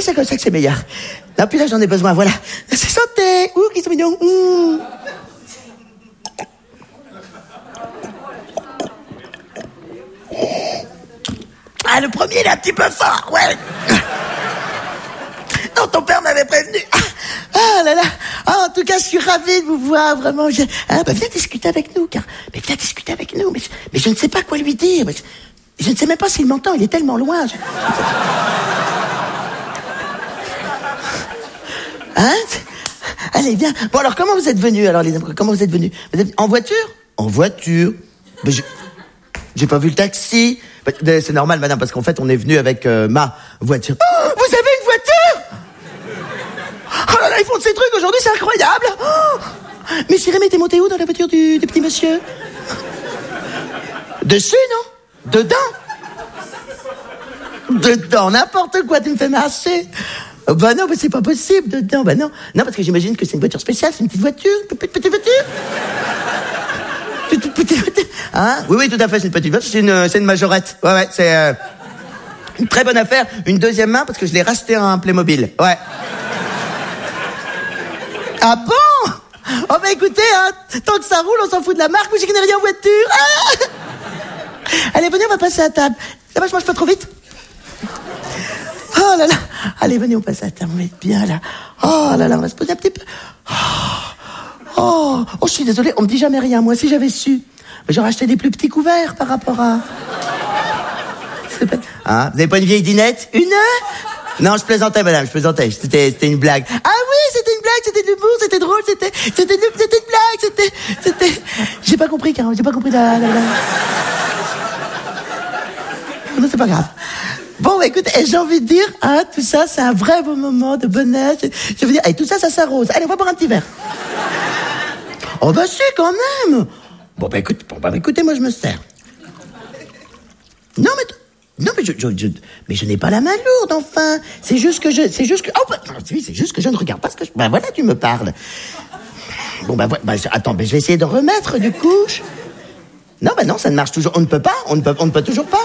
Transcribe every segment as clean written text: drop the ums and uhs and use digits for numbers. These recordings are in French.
c'est comme ça que c'est meilleur. Non, puis là, j'en ai besoin, voilà. C'est santé. Ouh, qu'ils sont mignons. Ah, le premier, il est un petit peu fort, ouais. Non, ton père m'avait prévenu. Ah là là. Ah, en tout cas, je suis ravi de vous voir, vraiment. Viens discuter avec nous, car... Mais viens discuter avec nous. Mais je ne sais pas quoi lui dire. Je ne sais même pas s'il m'entend, il est tellement loin. Hein? Allez, viens. Bon, alors, comment vous êtes venus, alors, les amis? Comment vous êtes venus? Vous êtes en voiture? En voiture. Mais j'ai pas vu le taxi. C'est normal, madame, parce qu'en fait, on est venu avec ma voiture. Oh, vous avez une voiture? Oh là là, ils font de ces trucs aujourd'hui, c'est incroyable. Oh. Mais Jérémy, t'es monté où dans la voiture du petit monsieur? Dessus, non? Dedans, n'importe quoi, tu me fais marcher. Bah non, mais c'est pas possible, dedans, bah non. Non, parce que j'imagine que c'est une voiture spéciale, c'est une petite voiture, petite voiture. Petite voiture. Hein? Oui, tout à fait, c'est une petite voiture, c'est une majorette. Ouais, c'est une très bonne affaire. Une deuxième main, parce que je l'ai racheté en Playmobil. Ouais. Ah bon? Oh bah écoutez, hein, tant que ça roule, on s'en fout de la marque, moi je connais rien en voiture. Ah. Allez, venez, on va passer à table. Ça va, je mange pas trop vite? Oh là là. Allez, venez, on passe à table, on va être bien là. Oh là là, on va se poser un petit peu. Oh, je suis désolée, on me dit jamais rien. Moi, si j'avais su, j'aurais acheté des plus petits couverts par rapport à... Ah, vous avez pas une vieille dinette? Une? Non, je plaisantais, madame, je plaisantais. C'était une blague. Ah oui, c'était une blague, c'était de l'humour, c'était drôle, c'était une blague, c'était... J'ai pas compris, Carole, j'ai pas compris la... Non, c'est pas grave. Bon, écoute, j'ai envie de dire, hein, tout ça, c'est un vrai beau moment de bonheur. Je veux dire, tout ça, ça s'arrose. Allez, on va boire un petit verre. Oh, bah si, quand même. Bon, bah écoutez, moi, je me sers. Non, mais je n'ai pas la main lourde, enfin. C'est juste que oh, bah, oui, c'est juste que je ne regarde pas ce que je... Bah, voilà, tu me parles. Bon, attends, je vais essayer de remettre, du coup. Non, ça ne marche toujours. On ne peut toujours pas.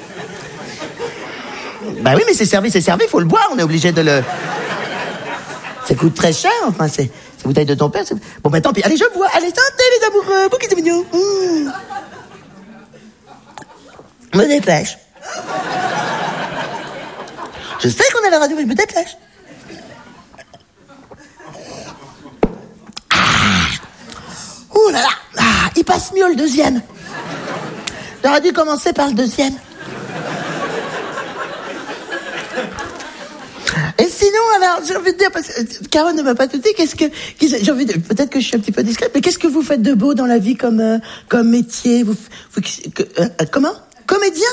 Bah oui, mais c'est servi, faut le boire, on est obligé de le... Ça coûte très cher, enfin, c'est bouteille de ton père, c'est... Bon, bah tant pis, allez, je bois, allez, santé les amoureux, beaucoup de mignons. Me dépêche. Je sais qu'on a la radio, mais je me dépêche. Ouh là là, il passe mieux le deuxième. J'aurais dû commencer par le deuxième. Et sinon, alors, j'ai envie de dire, parce que Carole ne m'a pas tout dit, j'ai envie de, peut-être que je suis un petit peu discrète, mais qu'est-ce que vous faites de beau dans la vie comme métier? Comment? Comédien?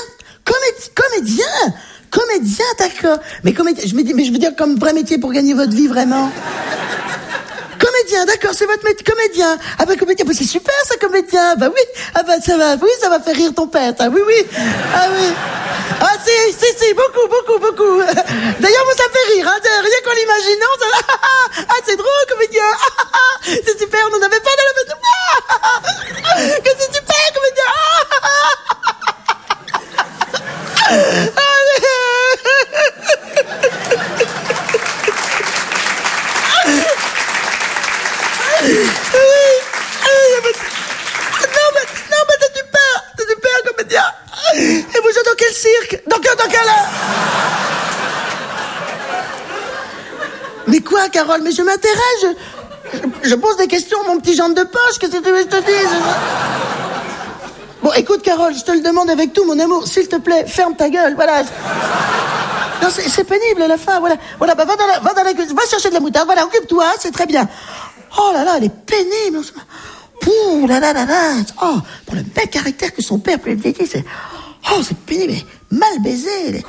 Comédien, d'accord. Mais je veux dire, comme vrai métier pour gagner votre vie, vraiment. Comédien, d'accord, c'est votre métier, comédien. Ah bah comédien, bah c'est super ça, comédien. Bah oui, ah bah ça va faire rire ton père, ça. Oui. Ah oui. Ah si, beaucoup. D'ailleurs, moi ça fait rire, hein, rien qu'en l'imaginant, ça... Ah, c'est drôle, comédien. C'est super, on n'en avait pas dans la maison. Que c'est super, comédien. Non, mais t'es du père, comédien. Et vous jouez dans quel cirque? Dans quel... Mais quoi, Carole? Mais je m'intéresse, je pose des questions, mon petit genre de poche, qu'est-ce que tu veux que je te dise? Bon, écoute, Carole, je te le demande avec tout mon amour, s'il te plaît, ferme ta gueule, voilà. Non, c'est pénible, la fin, voilà, bah, va dans la cuisine, va chercher de la moutarde, voilà, occupe-toi, c'est très bien. Oh là là, elle est pénible. Pouh là là. Oh, pour le même caractère que son père, c'est... Oh, c'est pénible, mal baisé.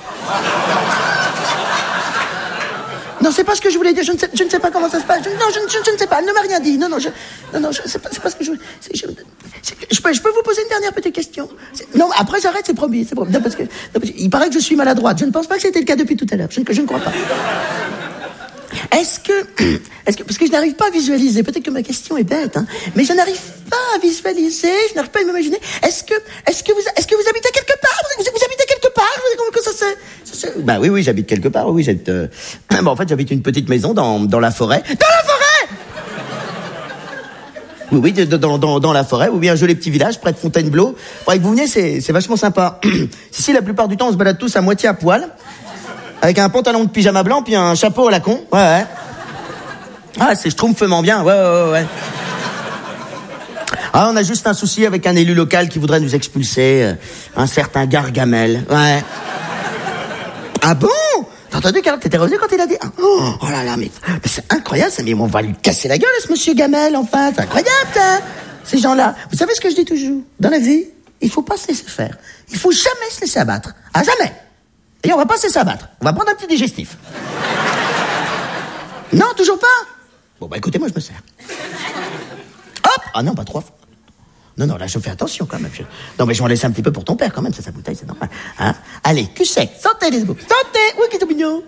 Non, c'est pas ce que je voulais dire, je ne sais pas comment ça se passe. Non, je ne sais pas, elle ne m'a rien dit. Non, c'est pas ce que je voulais... Je peux vous poser une dernière petite question? Non, après j'arrête, c'est promis. Non, parce que il paraît que je suis maladroite. Je ne pense pas que c'était le cas depuis tout à l'heure. Je ne crois pas. Est-ce que, parce que je n'arrive pas à visualiser, peut-être que ma question est bête, hein, mais je n'arrive pas à visualiser, je n'arrive pas à m'imaginer. Est-ce que vous habitez quelque part? Vous habitez quelque part? Comment ça Bah oui, j'habite quelque part, oui, j'habite... Bon, en fait, j'habite une petite maison dans la forêt. Dans la forêt! Oui, dans la forêt, ou bien un joli petit village près de Fontainebleau. Faudrait que vous veniez, c'est vachement sympa. Si, la plupart du temps, on se balade tous à moitié à poil, avec un pantalon de pyjama blanc, puis un chapeau à la con. Ouais. Ah, c'est schtroumpfement bien, ouais. Ah, on a juste un souci avec un élu local qui voudrait nous expulser, un certain Gargamel, ouais. Ah bon? T'as entendu, Carole, t'étais revenu quand il a dit... Oh là là, mais c'est incroyable, ça, mais on va lui casser la gueule à ce monsieur Gamel, enfin, c'est incroyable, ça. Ces gens-là, vous savez ce que je dis toujours? Dans la vie, il faut pas se laisser faire. Il faut jamais se laisser abattre. Ah, jamais. Et on va pas se laisser abattre. On va prendre un petit digestif. Non, toujours pas? Bon, bah écoutez, moi, je me sers. Hop! Ah non, pas 3 fois. Non, là, je fais attention, quand même. Non, mais je vais en laisser un petit peu pour ton père, quand même. Ça, sa bouteille, c'est normal. Hein? Allez, cul sec. Santé, les beaux. Santé! Oui, qui est tout mignon.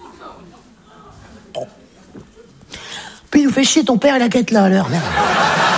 Puis il nous fait chier ton père et la quête là, à l'heure. Merde.